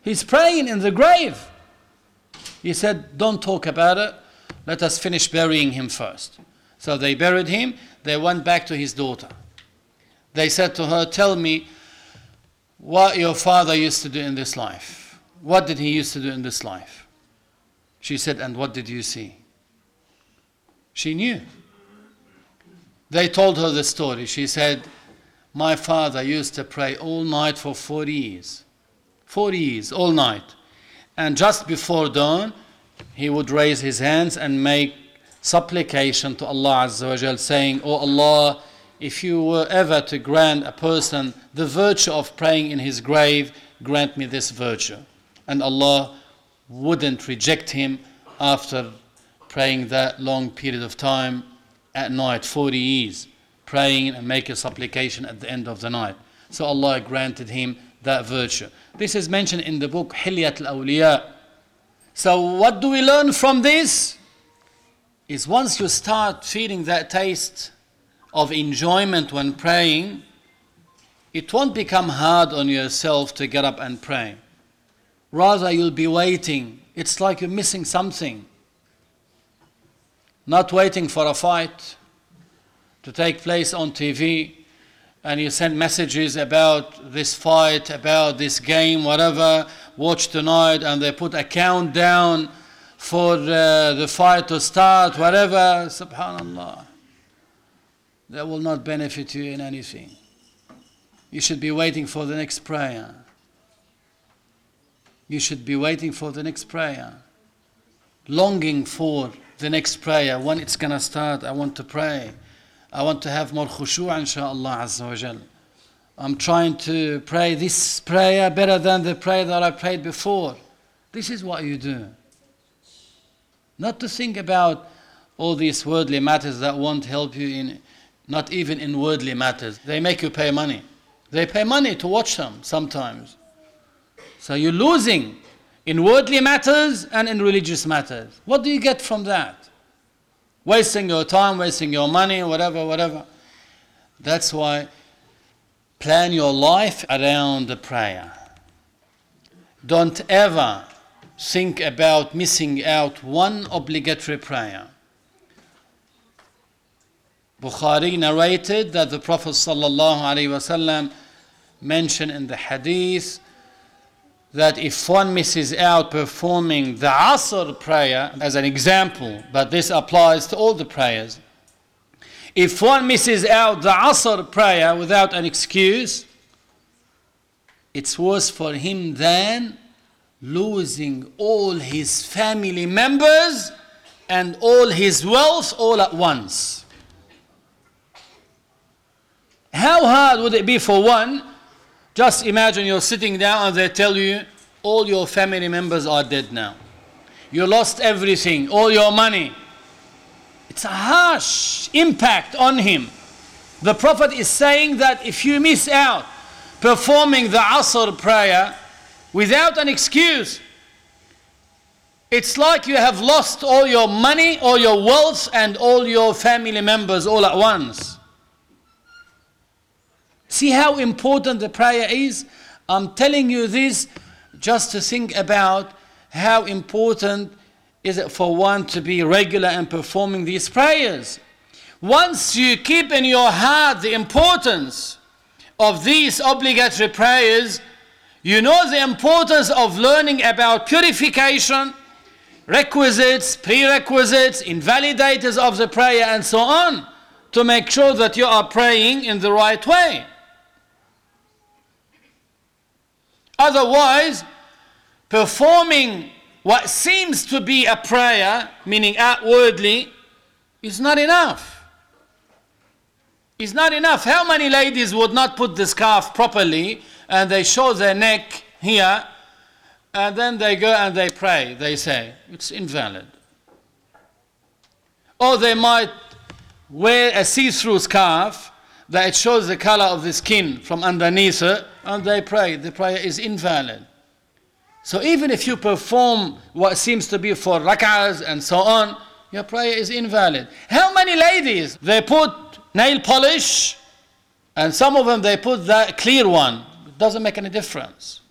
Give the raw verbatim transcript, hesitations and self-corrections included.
He's praying in the grave. He said, don't talk about it. Let us finish burying him first. So they buried him. They went back to his daughter. They said to her, tell me what your father used to do in this life. What did he used to do in this life? She said, and what did you see? She knew. They told her the story. She said, my father used to pray all night for forty years. forty years, all night. And just before dawn, he would raise his hands and make supplication to Allah Azza wa Jal, saying, oh Allah, if you were ever to grant a person the virtue of praying in his grave, grant me this virtue. And Allah wouldn't reject him after praying that long period of time at night, forty years, praying and making supplication at the end of the night. So Allah granted him that virtue. This is mentioned in the book Hilyat al-Awliya. So what do we learn from this? Is once you start feeling that taste of enjoyment when praying, it won't become hard on yourself to get up and pray. Rather, you'll be waiting. It's like you're missing something. Not waiting for a fight to take place on T V, and you send messages about this fight, about this game, whatever, watch tonight, and they put a countdown for uh, the fight to start, whatever. Subhanallah. That will not benefit you in anything. You should be waiting for the next prayer. You should be waiting for the next prayer. Longing for the next prayer. When it's going to start, I want to pray. I want to have more khushu' inshaAllah Azza wa Jal. I'm trying to pray this prayer better than the prayer that I prayed before. This is what you do. Not to think about all these worldly matters that won't help you in, not even in worldly matters. They make you pay money. They pay money to watch them sometimes. So you're losing in worldly matters and in religious matters. What do you get from that? Wasting your time, wasting your money, whatever, whatever. That's why plan your life around the prayer. Don't ever think about missing out one obligatory prayer. Bukhari narrated that the Prophet sallallahu alaihi wasallam mentioned in the hadith that if one misses out performing the Asr prayer, as an example, but this applies to all the prayers. If one misses out the Asr prayer without an excuse, it's worse for him than losing all his family members and all his wealth all at once. How hard would it be for one? Just imagine you're sitting down and they tell you all your family members are dead now. You lost everything, all your money. It's a harsh impact on him. The Prophet is saying that if you miss out performing the Asr prayer without an excuse, it's like you have lost all your money, all your wealth, and all your family members all at once. See how important the prayer is? I'm telling you this just to think about how important is it for one to be regular in performing these prayers. Once you keep in your heart the importance of these obligatory prayers, you know the importance of learning about purification, requisites, prerequisites, invalidators of the prayer, and so on, to make sure that you are praying in the right way. Otherwise, performing what seems to be a prayer, meaning outwardly, is not enough. It's not enough. How many ladies would not put the scarf properly and they show their neck here and then they go and they pray? They say it's invalid. Or they might wear a see-through scarf that it shows the color of the skin from underneath it, and they pray. The prayer is invalid. So even if you perform what seems to be for rak'ahs and so on, your prayer is invalid. How many ladies, they put nail polish, and some of them they put that clear one. It doesn't make any difference.